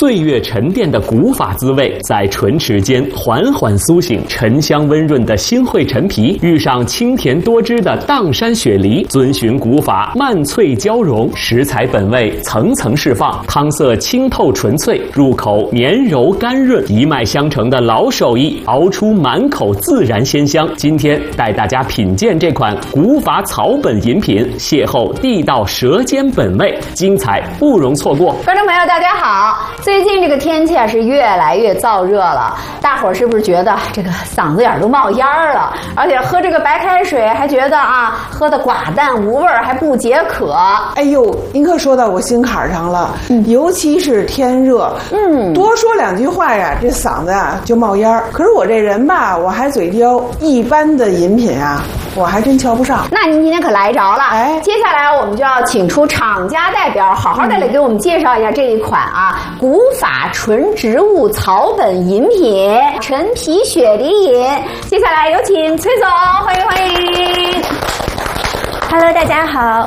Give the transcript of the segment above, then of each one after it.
岁月沉淀的古法滋味在唇齿间缓缓苏醒，沉香温润的新会陈皮遇上清甜多汁的砀山雪梨，遵循古法慢脆交融，食材本味层层释放，汤色清透纯粹，入口绵柔甘润，一脉相承的老手艺熬出满口自然鲜香。今天带大家品鉴这款古法草本饮品，邂逅地道舌尖本味，精彩不容错过。 观众朋友大家好，最近这个天气是越来越燥热了，大伙儿是不是觉得这个嗓子眼都冒烟了，而且喝这个白开水还觉得喝的寡淡无味，还不解渴。 哎呦，您可说到我心坎上了，尤其是天热，多说两句话呀，这嗓子就冒烟。可是我这人吧，我还嘴刁，一般的饮品我还真瞧不上。 那您今天可来着了，接下来我们就要请出厂家代表，好好的来给我们介绍一下这一款古法纯植物草本饮品陈皮雪梨饮。接下来有请崔总，欢迎欢迎。 Hello， 大家好。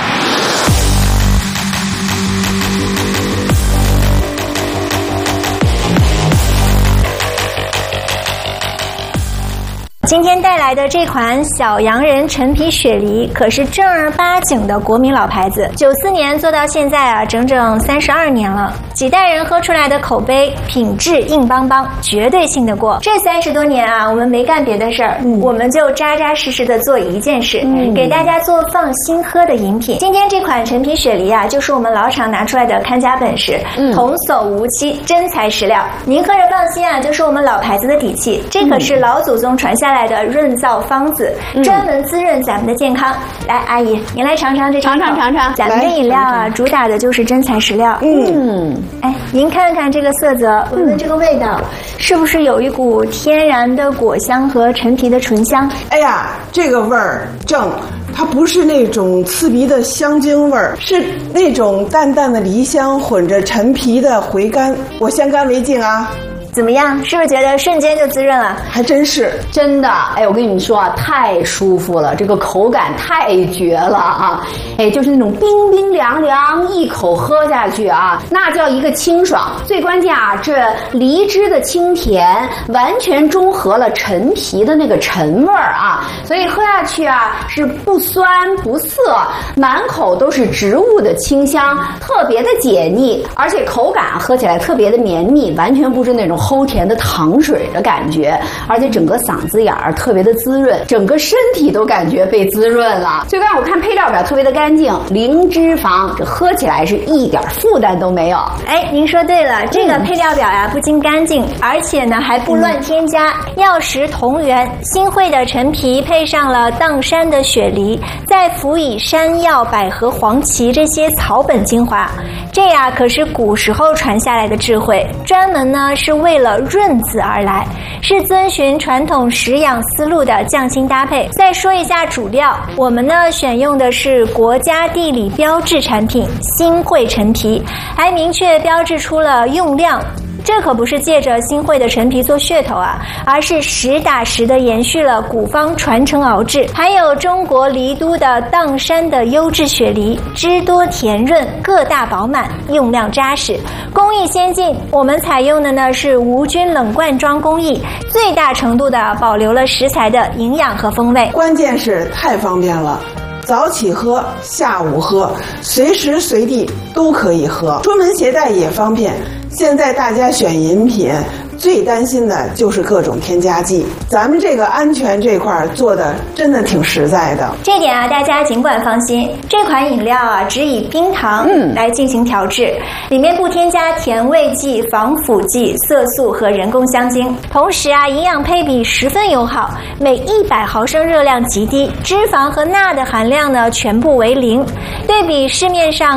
今天带来的这款小洋人陈皮雪梨可是正儿八经的国民老牌子，94年做到现在整整32年了，几代人喝出来的口碑品质硬邦邦，绝对信得过。这30多年我们没干别的事儿，我们就扎扎实实的做一件事，给大家做放心喝的饮品。今天这款陈皮雪梨就是我们老厂拿出来的看家本事，童叟无欺，真材实料。您喝着放心就是我们老牌子的底气，这可是老祖宗传下来的润燥方子，专门滋润咱们的健康。来，阿姨，您来尝尝这尝尝。咱们的饮料主打的就是真材实料。哎，您看看这个色泽，闻闻这个味道，是不是有一股天然的果香和陈皮的醇香？ 哎呀，这个味儿正。它不是那种刺鼻的香精味儿，是那种淡淡的梨香混着陈皮的回甘。我先干为敬怎么样？是不是觉得瞬间就滋润了？ 还真是， 真的。我跟你们说太舒服了，这个口感太绝了就是那种冰冰凉凉，一口喝下去那叫一个清爽。最关键这梨汁的清甜完全中和了陈皮的那个陈味儿所以喝下去是不酸不涩，满口都是植物的清香，特别的解腻，而且口感喝起来特别的绵密，完全不是那种齁甜的糖水的感觉，而且整个嗓子眼特别的滋润，整个身体都感觉被滋润了。最关键我看配料表特别的干净，零脂肪，这喝起来是一点负担都没有。 您说对了，这个配料表不仅干净，而且呢还不乱添加，药食同源。新会的陈皮配上了砀山的雪梨，再辅以山药、百合、黄芪这些草本精华，这可是古时候传下来的智慧，专门呢是为了润子而来，是遵循传统食养思路的匠心搭配。再说一下主料，我们呢选用的是国家地理标志产品新会陈皮，还明确标志出了用量。这可不是借着新会的陈皮做噱头而是实打实的延续了古方传承熬制。还有中国梨都的砀山的优质雪梨，汁多甜润，个大饱满，用量扎实，工艺先进。我们采用的呢是无菌冷罐装工艺，最大程度的保留了食材的营养和风味。 关键是太方便了，早起喝，下午喝，随时随地都可以喝，出门携带也方便。现在大家选饮品最担心的就是各种添加剂，咱们这个安全这块做的真的挺实在的。 这点大家尽管放心，这款饮料只以冰糖来进行调制，里面不添加甜味剂、防腐剂、色素和人工香精，同时营养配比十分友好，每100毫升热量极低，脂肪和钠的含量呢全部为0。对比市面上